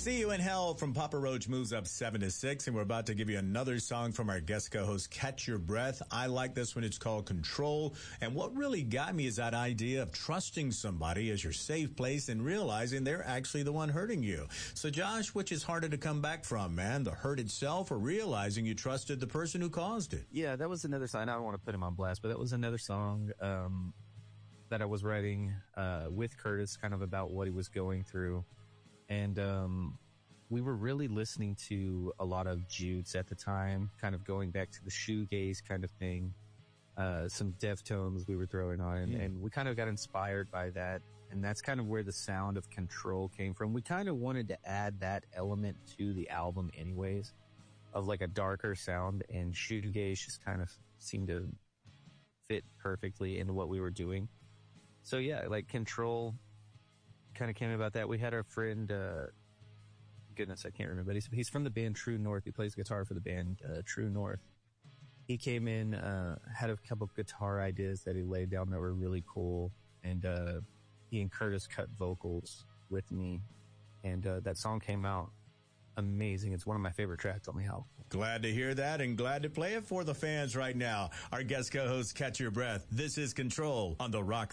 See You in Hell from Papa Roach moves up 7-6, and we're about to give you another song from our guest co-host, Catch Your Breath. I like this one. It's called Control. And what really got me is that idea of trusting somebody as your safe place and realizing they're actually the one hurting you. So, Josh, which is harder to come back from, man? The hurt itself or realizing you trusted the person who caused it? Yeah, that was another song. I don't want to put him on blast, but that was another song that I was writing with Curtis, kind of about what he was going through. And we were really listening to a lot of Jutes at the time, kind of going back to the shoegaze kind of thing. Some Deftones we were throwing on, and we kind of got inspired by that. And that's kind of where the sound of Control came from. We kind of wanted to add that element to the album anyways, of like a darker sound, and shoegaze just kind of seemed to fit perfectly into what we were doing. So yeah, like Control kind of came about that. We had our friend, goodness, I can't remember, but he's from the band True North. He plays guitar for the band True North. He came in, had a couple of guitar ideas that he laid down that were really cool, and he and Curtis cut vocals with me, and that song came out amazing. It's one of my favorite tracks on the album. Glad to hear that, and glad to play it for the fans right now. Our guest co-host, Catch Your Breath. This is Control on the Rock